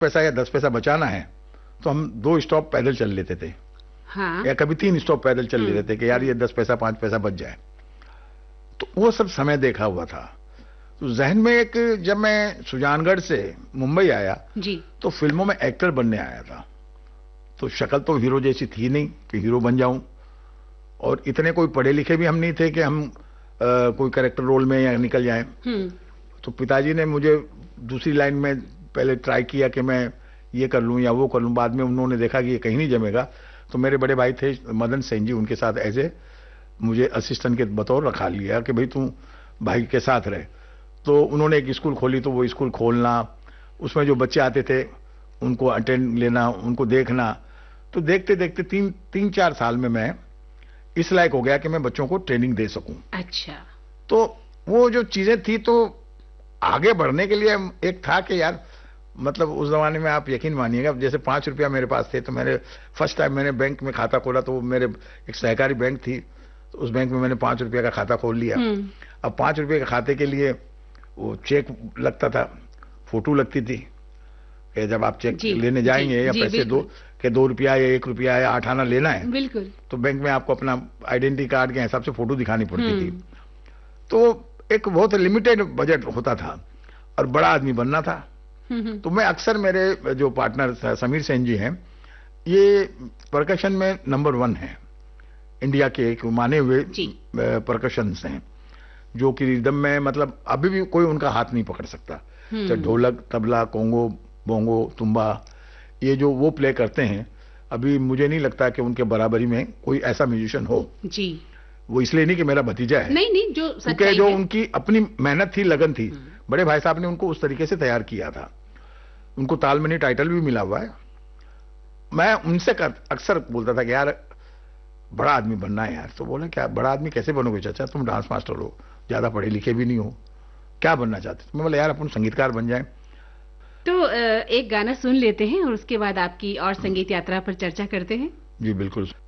पैसा या 10 पैसा बचाना है तो हम 2 स्टॉप पैदल चल लेते थे। हाँ। या कभी 3 स्टॉप पैदल चल लेते थे कि यार ये 10 पैसा 5 पैसा बच जाए। तो वो सब समय देखा हुआ था। तो जहन में एक, जब मैं सुजानगढ़ से मुंबई आया जी, तो फिल्मों में एक्टर बनने आया था। तो शक्ल तो हीरो जैसी थी नहीं कि हीरो बन जाऊं, और इतने कोई पढ़े लिखे भी हम नहीं थे कि हम कोई कैरेक्टर रोल में या निकल जाएं। तो पिताजी ने मुझे दूसरी लाइन में पहले ट्राई किया कि मैं ये कर लूं या वो कर लूं। बाद में उन्होंने देखा कि ये कहीं नहीं जमेगा, तो मेरे बड़े भाई थे मदन सेन जी, उनके साथ ऐसे मुझे असिस्टेंट के बतौर रखा लिया कि भाई तू भाई के साथ रहे। तो उन्होंने एक स्कूल खोली, तो वो स्कूल खोलना, उसमें जो बच्चे आते थे उनको अटेंड लेना, उनको देखना। तो देखते देखते 3-4 साल में मैं इस लायक हो गया कि मैं बच्चों को ट्रेनिंग दे सकूं। अच्छा। तो वो जो चीजें थी, तो आगे बढ़ने के लिए एक था कि यार, मतलब उस जमाने में आप यकीन मानिएगा, जैसे 5 रुपया मेरे पास थे, तो मैंने फर्स्ट टाइम मैंने बैंक में खाता खोला, तो मेरे एक सहकारी बैंक थी, तो उस बैंक में मैंने 5 रुपया का खाता खोल लिया। अब 5 रुपये के खाते के लिए वो चेक लगता था, फोटो लगती थी कि जब आप चेक लेने जाएंगे या पैसे 2 रुपया या 1 रुपया या 8 आना लेना है, बिल्कुल, तो बैंक में आपको अपना आइडेंटिटी कार्ड के हिसाब से फोटो दिखानी पड़ती थी। तो एक बहुत लिमिटेड बजट होता था और बड़ा आदमी बनना था। तो मैं अक्सर, मेरे जो पार्टनर समीर सेन जी हैं, ये परकशन में नंबर 1 है, इंडिया के एक माने हुए परकशंस हैं, जो कि रिदम में मतलब अभी भी कोई उनका हाथ नहीं पकड़ सकता। चाहे ढोलक, तबला, कोंगो, बोंगो, तुम्बा, ये जो वो प्ले करते हैं, अभी मुझे नहीं लगता कि उनके बराबरी में कोई ऐसा म्यूजिशियन हो जी। वो इसलिए नहीं कि मेरा भतीजा है, नहीं, जो उनकी अपनी मेहनत थी, लगन थी। बड़े भाई साहब ने उनको उस तरीके से तैयार किया था। उनको तालमनी टाइटल भी मिला हुआ है। मैं उनसे अक्सर बोलता था कि यार बड़ा आदमी बनना है यार। तो बोले क्या बड़ा आदमी कैसे बनोगे चाचा, तुम डांस मास्टर हो, ज्यादा पढ़े लिखे भी नहीं हो, क्या बनना चाहते? तो मैं बोला यार अपन संगीतकार बन जाए। तो एक गाना सुन लेते हैं और उसके बाद आपकी और संगीत यात्रा पर चर्चा करते हैं। जी बिल्कुल।